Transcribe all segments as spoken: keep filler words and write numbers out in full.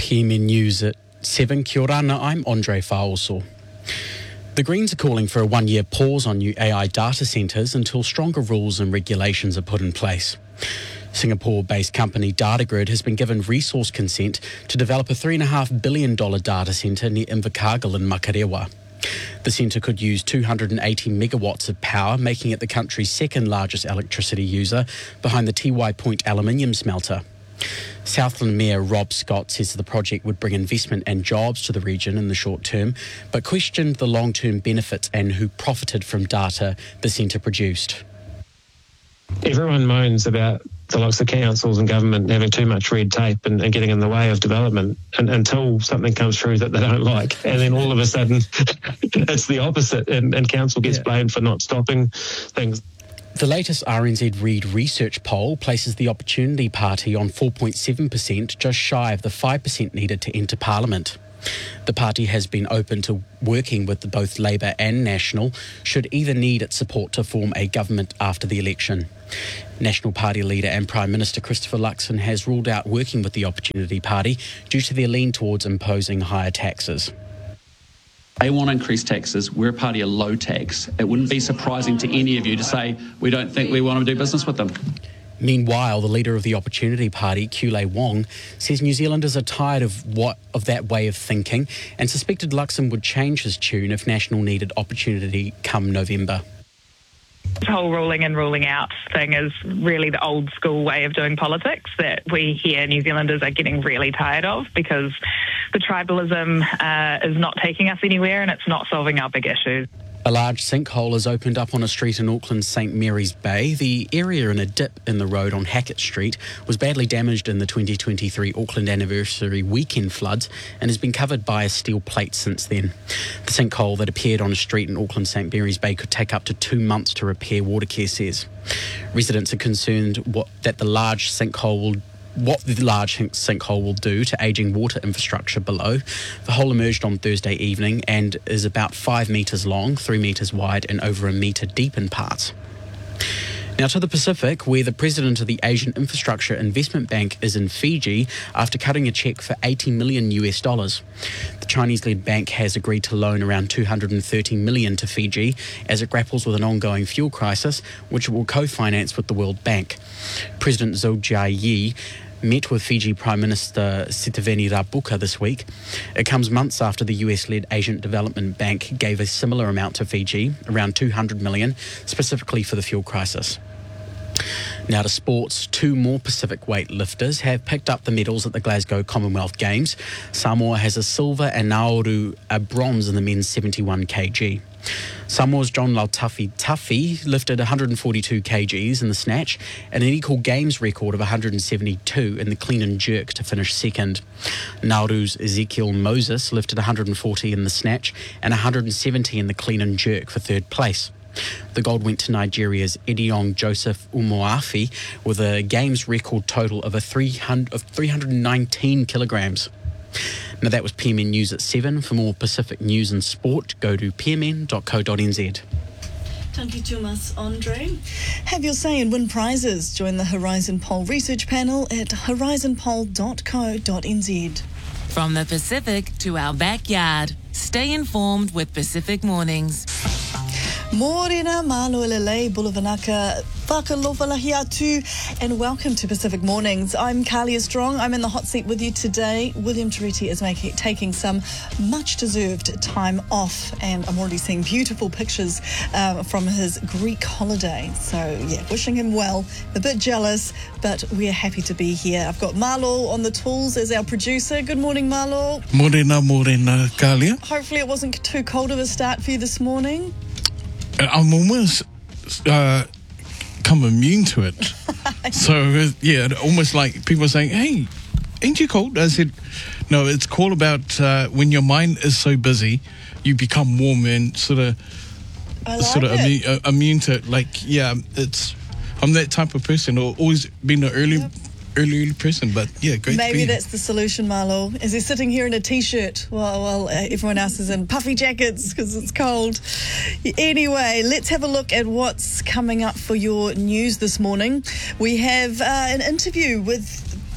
P M N News at seven. Kia ora, I'm Andre Faoso. The Greens are calling for a one-year pause on new A I data centres until stronger rules and regulations are put in place. Singapore-based company DataGrid has been given resource consent to develop a three point five billion dollars data centre near Invercargill in Makarewa. The centre could use two hundred eighty megawatts of power, making it the country's second largest electricity user, behind the T Y Point aluminium smelter. Southland Mayor Rob Scott says the project would bring investment and jobs to the region in the short term, but questioned the long-term benefits and who profited from data the centre produced. Everyone moans about the likes of councils and government having too much red tape and, and getting in the way of development and, until something comes through that they don't like. And then all of a sudden it's the opposite and, and council gets yeah. blamed for not stopping things. The latest R N Z Reid research poll places the Opportunity Party on four point seven percent, just shy of the five percent needed to enter Parliament. The party has been open to working with both Labour and National, should either need its support to form a government after the election. National Party leader and Prime Minister Christopher Luxon has ruled out working with the Opportunity Party due to their lean towards imposing higher taxes. They want to increase taxes. We're a party of low tax. It wouldn't be surprising to any of you to say we don't think we want to do business with them. Meanwhile, the leader of the Opportunity Party, Kulei Wong, says New Zealanders are tired of what of that way of thinking and suspected Luxon would change his tune if National needed opportunity come November. This whole ruling in, ruling out thing is really the old school way of doing politics that we here New Zealanders are getting really tired of, because the tribalism uh, is not taking us anywhere and it's not solving our big issues. A large sinkhole has opened up on a street in Auckland's St Mary's Bay. The area in a dip in the road on Hackett Street was badly damaged in the twenty twenty-three Auckland anniversary weekend floods and has been covered by a steel plate since then. The sinkhole that appeared on a street in Auckland's St Mary's Bay could take up to two months to repair, Watercare says. Residents are concerned what, that the large sinkhole will what the large sinkhole will do to ageing water infrastructure below. The hole emerged on Thursday evening and is about five metres long, three metres wide and over a metre deep in parts. Now to the Pacific, where the president of the Asian Infrastructure Investment Bank is in Fiji after cutting a cheque for eighty million US dollars. The Chinese-led bank has agreed to loan around two hundred thirty million to Fiji as it grapples with an ongoing fuel crisis, which it will co-finance with the World Bank. President Zhou Jia met with Fiji Prime Minister Sitiveni Rabuka this week. It comes months after the U S-led Asian Development Bank gave a similar amount to Fiji, around two hundred million, specifically for the fuel crisis. Now to sports, two more Pacific weightlifters have picked up the medals at the Glasgow Commonwealth Games. Samoa has a silver and Nauru a bronze in the men's seventy-one kilogram. Samoa's John Lautafi Tuffy lifted one hundred forty-two kilograms in the snatch and an equal games record of one hundred seventy-two in the clean and jerk to finish second. Nauru's Ezekiel Moses lifted one hundred forty in the snatch and one hundred seventy in the clean and jerk for third place. The gold went to Nigeria's Ediong Joseph Umuafi with a games record total of a three hundred, of three hundred nineteen kilograms. Now that was P M N News at seven. For more Pacific news and sport, go to p m n dot co dot n z. Thank you, Tumas Andre. Have your say and win prizes. Join the Horizon Poll research panel at horizon poll dot co dot n z. From the Pacific to our backyard, stay informed with Pacific Mornings. Morena, malo elelei, bulavanaka, whakalofalahi atu, and welcome to Pacific Mornings. I'm Kalia Strong. I'm in the hot seat with you today. William Torretti is making, taking some much-deserved time off, and I'm already seeing beautiful pictures um, from his Greek holiday. So, yeah, wishing him well. A bit jealous, but we're happy to be here. I've got Marlo on the tools as our producer. Good morning, Marlo. Morena, morena, Kalia. Hopefully it wasn't too cold of a start for you this morning. I'm almost uh, come immune to it. So, yeah, almost like people saying, hey, ain't you cold? I said, no, it's all about uh, when your mind is so busy, you become warm and sort of I like sort of it. immune, uh, immune to it. Like, yeah, it's I'm that type of person, or always been an early... Yep. Early, early person, but yeah, great. Maybe that's the solution, Marlo. Is he sitting here in a t-shirt while, while uh, everyone else is in puffy jackets because it's cold? Anyway, let's have a look at what's coming up for your news this morning. We have uh, an interview with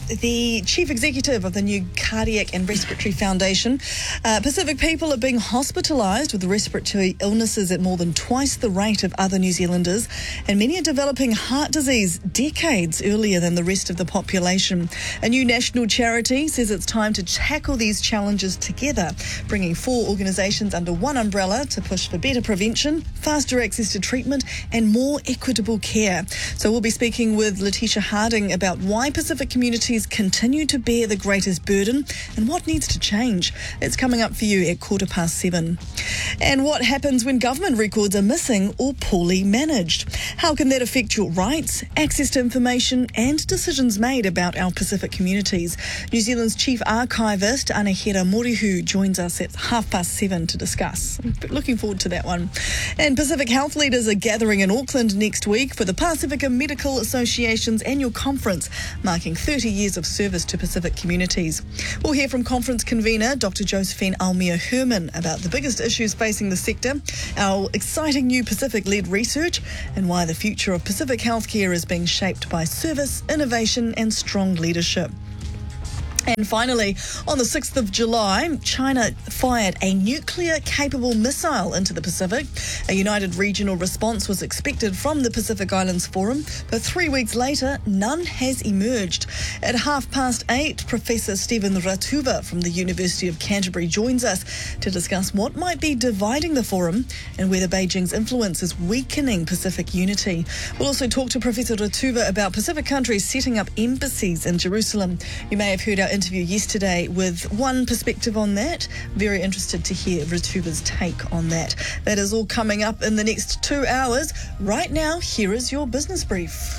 the chief executive of the new Cardiac and Respiratory Foundation. Uh, Pacific people are being hospitalised with respiratory illnesses at more than twice the rate of other New Zealanders, and many are developing heart disease decades earlier than the rest of the population. A new national charity says it's time to tackle these challenges together, bringing four organisations under one umbrella to push for better prevention, faster access to treatment and more equitable care. So we'll be speaking with Letitia Harding about why Pacific communities continue to bear the greatest burden and what needs to change. It's coming up for you at quarter past seven. And what happens when government records are missing or poorly managed? How can that affect your rights, access to information and decisions made about our Pacific communities? New Zealand's Chief Archivist Anahira Morihu joins us at half past seven to discuss. Looking forward to that one. And Pacific health leaders are gathering in Auckland next week for the Pacifica Medical Association's annual conference, marking thirty years of service to Pacific communities. We'll hear from conference convener Doctor Josephine Almia Herman about the biggest issues facing the sector, our exciting new Pacific-led research, and why the future of Pacific healthcare is being shaped by service, innovation and strong leadership. And finally, on the sixth of July, China fired a nuclear-capable missile into the Pacific. A united regional response was expected from the Pacific Islands Forum, but three weeks later, none has emerged. At half past eight, Professor Stephen Ratuva from the University of Canterbury joins us to discuss what might be dividing the forum and whether Beijing's influence is weakening Pacific unity. We'll also talk to Professor Ratuva about Pacific countries setting up embassies in Jerusalem. You may have heard our interview yesterday with one perspective on that. Very interested to hear Ratuva's take on that. That is all coming up in the next two hours. Right now, here is your business brief.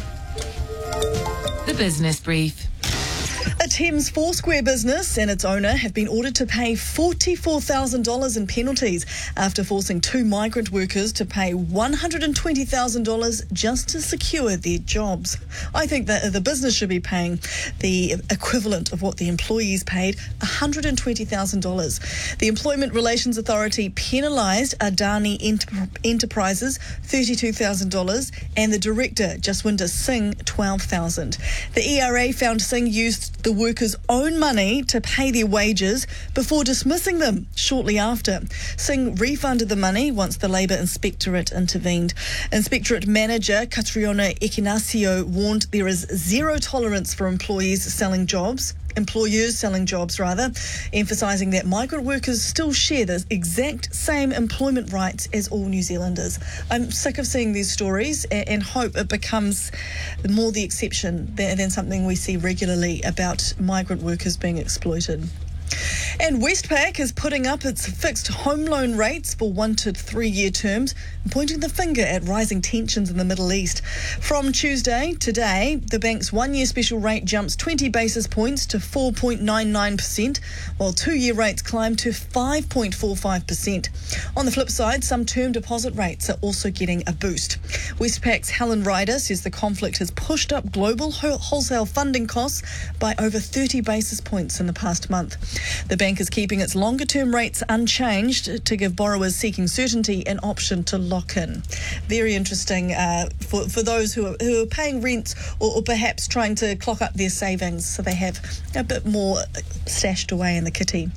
The Business Brief. A Thames Foursquare business and its owner have been ordered to pay forty-four thousand dollars in penalties after forcing two migrant workers to pay one hundred twenty thousand dollars just to secure their jobs. I think that the business should be paying the equivalent of what the employees paid, one hundred twenty thousand dollars. The Employment Relations Authority penalised Adani Enter- Enterprises thirty-two thousand dollars and the director, Jaswinder Singh, twelve thousand dollars. The E R A found Singh used the workers' own money to pay their wages before dismissing them shortly after. Singh refunded the money once the Labour Inspectorate intervened. Inspectorate Manager Catriona Ekinasio warned there is zero tolerance for employees selling jobs. Employers selling jobs, rather, emphasising that migrant workers still share the exact same employment rights as all New Zealanders. I'm sick of seeing these stories and hope it becomes more the exception than something we see regularly about migrant workers being exploited. And Westpac is putting up its fixed home loan rates for one to three year terms, pointing the finger at rising tensions in the Middle East. From Tuesday, today, the bank's one-year special rate jumps twenty basis points to four point nine nine percent, while two-year rates climb to five point four five percent. On the flip side, some term deposit rates are also getting a boost. Westpac's Helen Ryder says the conflict has pushed up global wholesale funding costs by over thirty basis points in the past month. The bank is keeping its longer-term rates unchanged to give borrowers seeking certainty an option to lock in. Very interesting uh, for, for those who are, who are paying rent or, or perhaps trying to clock up their savings so they have a bit more stashed away in the kitty.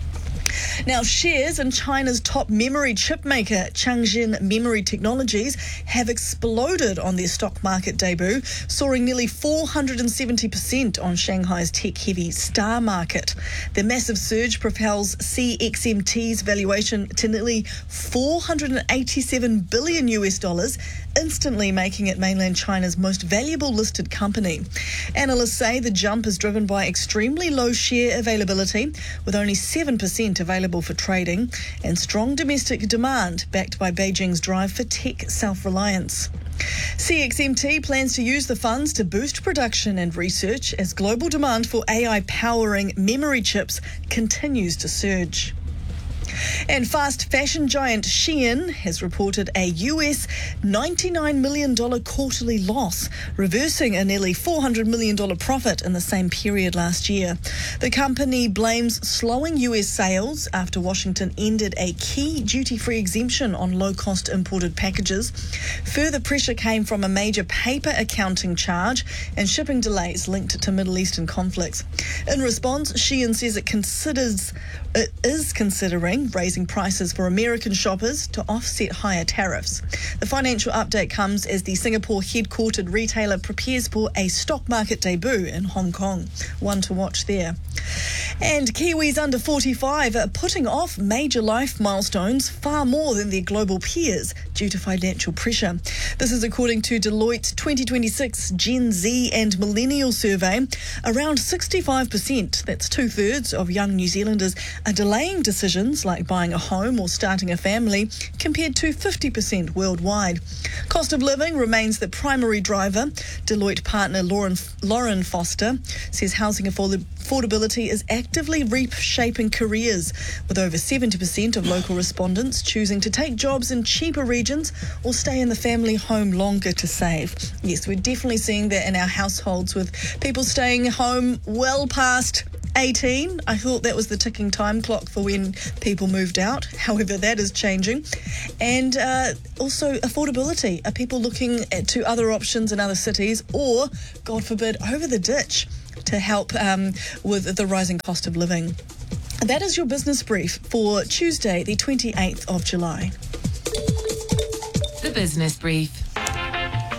Now, shares in China's top memory chip maker, Changxin Memory Technologies, have exploded on their stock market debut, soaring nearly four hundred seventy percent on Shanghai's tech-heavy Star Market. The massive surge propels C X M T's valuation to nearly four hundred eighty-seven billion U S dollars, instantly making it mainland China's most valuable listed company. Analysts say the jump is driven by extremely low share availability, with only seven percent available for trading, and strong domestic demand backed by Beijing's drive for tech self-reliance. C X M T plans to use the funds to boost production and research as global demand for A I powering memory chips continues to surge. And fast fashion giant Shein has reported a U S ninety-nine million dollars quarterly loss, reversing a nearly four hundred million dollars profit in the same period last year. The company blames slowing U S sales after Washington ended a key duty-free exemption on low-cost imported packages. Further pressure came from a major paper accounting charge and shipping delays linked to Middle Eastern conflicts. In response, Shein says it considers it is considering raising prices for American shoppers to offset higher tariffs. The financial update comes as the Singapore-headquartered retailer prepares for a stock market debut in Hong Kong. One to watch there. And Kiwis under forty-five are putting off major life milestones far more than their global peers due to financial pressure. This is according to Deloitte's twenty twenty-six Gen Z and Millennial survey. Around sixty-five percent, that's two-thirds of young New Zealanders, are delaying decisions like buying a home or starting a family, compared to fifty percent worldwide. Cost of living remains the primary driver. Deloitte partner Lauren, Lauren Foster says housing afford- affordability is actively reshaping careers, with over seventy percent of local respondents choosing to take jobs in cheaper regions or stay in the family home longer to save. Yes, we're definitely seeing that in our households, with people staying home well past eighteen. I thought that was the ticking time clock for when people moved out. However, that is changing. And uh, also affordability. Are people looking at, to other options in other cities, or, God forbid, over the ditch to help um, with the rising cost of living? That is your business brief for Tuesday, the twenty-eighth of July. The Business Brief.